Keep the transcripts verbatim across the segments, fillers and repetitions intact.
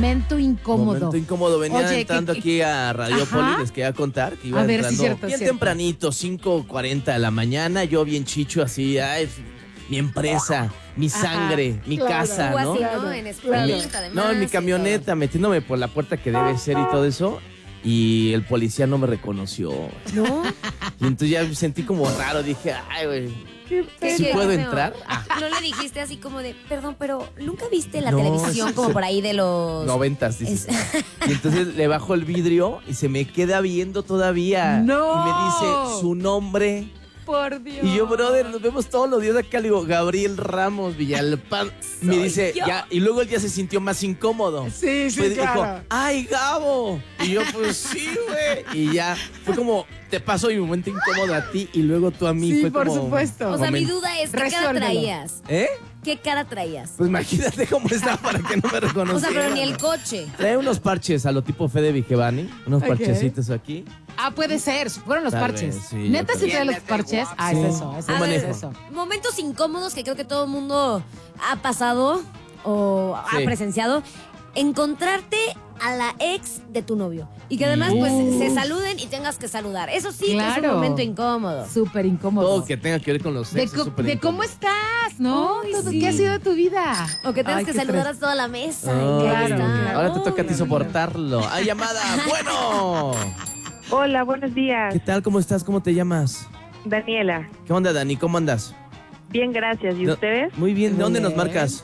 momento incómodo. Momento incómodo. Venían Oye, entrando que- aquí a Radiópolis, Ajá. les quería contar que iba A ver, sí, entrando cierto, bien cierto. tempranito, cinco cuarenta de la mañana, yo bien chicho así, ay, mi empresa, mi sangre, mi claro. casa, Tú ¿no? así, Claro, ¿no? En claro. sprint, además. No, en mi y camioneta, metiéndome por la puerta que debe ser y todo eso. Y el policía no me reconoció. todo. ¿No? Y entonces ya me sentí como raro. Dije, ay, güey, ¿Qué- ¿sí qué puedo feo? entrar? Ah, ¿No le dijiste así como de, perdón, pero nunca viste la No, televisión sí, como sí. por ahí de los... noventas, dices. Es- Y entonces le bajo el vidrio y se me queda viendo todavía. ¡No! Y me dice su nombre. Por Dios. Y yo, brother, nos vemos todos los días acá. Le digo, Gabriel Ramos Villalpán. Me Soy dice, yo. ya. Y luego él ya se sintió más incómodo. Sí, sí, Pues claro. dijo, ¡ay, Gabo! Y yo, pues sí, güey. Y ya, fue como, te paso mi momento incómodo a ti y luego tú a mí. Sí, fue por como, supuesto. O sea, mi momento. duda es, ¿qué cara Resuélvelo. traías? ¿Eh? ¿Qué cara traías? Pues imagínate cómo estaba para que no me O reconociera. sea, pero ni el coche. Trae unos parches a lo tipo Fede Vigevani, unos Ok. parchecitos aquí. Ah, puede ser. Fueron los Tal parches. vez, sí, Neta, yo si creo. trae los parches. Ah, Sí. es eso. Es No eso, manejo. es eso. Momentos incómodos que creo que todo el mundo ha pasado o Sí. ha presenciado. Encontrarte a la ex de tu novio. Y que además, pues, Uf. se saluden y tengas que saludar. Eso sí que es Claro. un momento incómodo. Súper incómodo. Todo que tenga que ver con los de, sexos. co- súper de incómodo. cómo estás, ¿no? Ay, Todo- sí. ¿Qué ha sido de tu vida? O que tengas Ay, que qué saludar estrés. a toda la mesa. Ay, y que ahí claro, está. claro. Ahora te toca a ti Ay, soportarlo. ¡Ay, llamada! ¡Bueno! Hola, buenos días. ¿Qué tal? ¿Cómo estás? ¿Cómo te llamas? Daniela. ¿Qué onda, Dani? ¿Cómo andas? Bien, gracias. ¿Y No- ustedes? Muy bien. ¿De Muy dónde nos bien. marcas?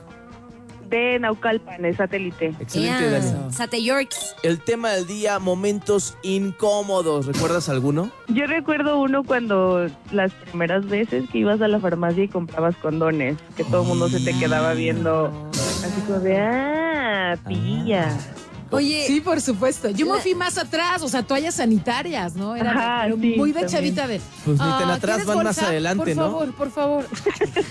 De Naucalpan, el satélite. Excelente, Ea, Dani. Sate Yorks. El tema del día, momentos incómodos. ¿Recuerdas alguno? Yo recuerdo uno cuando las primeras veces que ibas a la farmacia y comprabas condones, que todo el mundo se te quedaba viendo así como de, ah, pilla. Oye, Sí, por supuesto. Yo me La- fui más atrás, o sea, toallas sanitarias, ¿no? Era Ajá, pero sí, muy de también. chavita de. Pues ni tan "Ah, atrás, ¿tienes van más bolsa? adelante, por ¿no? Por favor, por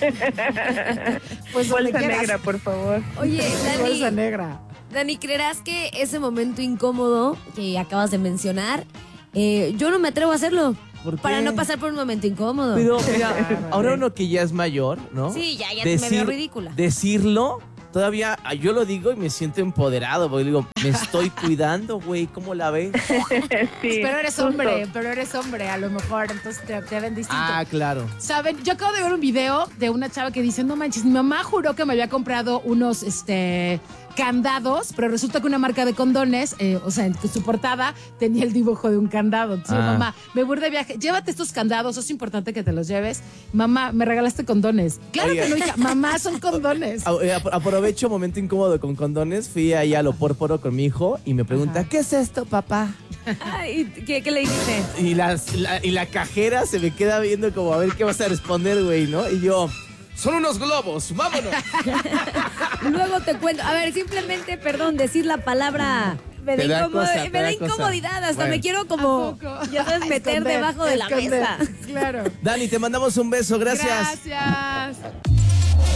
favor. Pues donde Bolsa quieras. negra, por favor. oye, Bolsa Dani, negra. Dani, ¿creerás que ese momento incómodo que acabas de mencionar, eh, yo no me atrevo a hacerlo? ¿Por Para qué? no pasar por un momento incómodo. Pero, mira, ahora uno que ya es mayor, ¿no? Sí, ya, ya me veo ridícula. Decirlo, todavía ah, yo lo digo y me siento empoderado, porque digo, me estoy cuidando, güey, ¿cómo la ves? Sí, Pero eres justo. hombre, pero eres hombre, a lo mejor, entonces te, te ven distinto. Ah, claro. Saben, yo acabo de ver un video de una chava que dice, no manches, mi mamá juró que me había comprado unos, este, candados, pero resulta que una marca de condones, eh, o sea, en su portada tenía el dibujo de un candado. Entonces, Ah. mamá, me voy de viaje, llévate estos candados, es importante que te los lleves. Mamá, me regalaste condones. Claro Oye. que no, hija, mamá, son condones. A- eh, ap- Aprovecho momento incómodo con condones. Fui ahí a lo pórporo con mi hijo y me pregunta, Ajá. ¿qué es esto, papá? Ay, ¿qué, qué le dijiste? Y, las, la, y la cajera se me queda viendo como a ver qué vas a responder, güey, ¿no? Y yo, son unos globos, vámonos. Luego te cuento. A ver, simplemente, perdón, decir la palabra me Te da, da incomo- cosa, me te da da cosa. incomodidad. Hasta Bueno. me quiero ¿A como, poco? ya sabes, meter Esconder, debajo de la esconder. mesa. Claro. Dani, te mandamos un beso, gracias. Gracias.